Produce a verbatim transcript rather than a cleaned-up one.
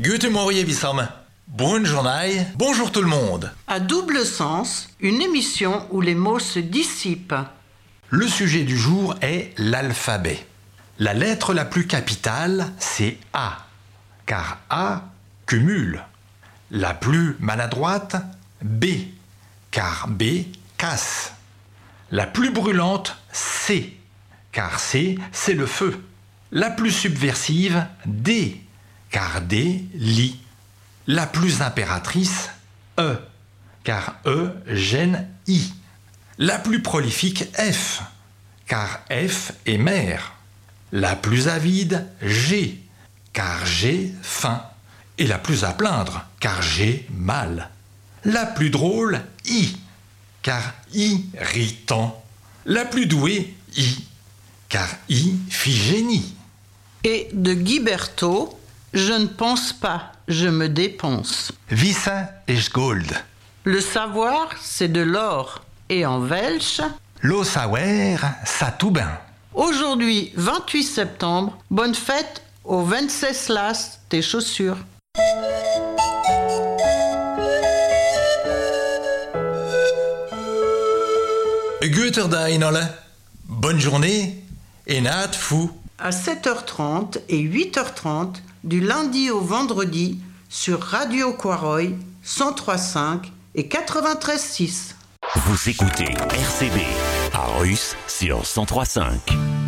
Guten Morgen, Wissam. Bonne journée, bonjour tout le monde. À double sens, une émission où les mots se dissipent. Le sujet du jour est l'alphabet. La lettre la plus capitale, c'est A, car A cumule. La plus maladroite, B, car B casse. La plus brûlante, C, car C, c'est le feu. La plus subversive, D, car D lit. La plus impératrice, E, car E gêne I. La plus prolifique, F, car F est mère. La plus avide, G, car G faim. Et la plus à plaindre, car G mal. La plus drôle, I, car I rit tant. La plus douée, I, car I fit génie. Et de Guy Berthaud, je ne pense pas, je me dépense. Wissen ist Gold. Le savoir, c'est de l'or. Et en welsh, Lo sawer, ça tout bien. Aujourd'hui, vingt-huit septembre, bonne fête au Wenceslas tes chaussures. Guter Dag, alle. Bonne journée et naat fou. À sept heures trente et huit heures trente, du lundi au vendredi, sur Radio Quaroy, cent trois virgule cinq et quatre-vingt-treize virgule six. Vous écoutez R C B à Russe sur cent trois virgule cinq.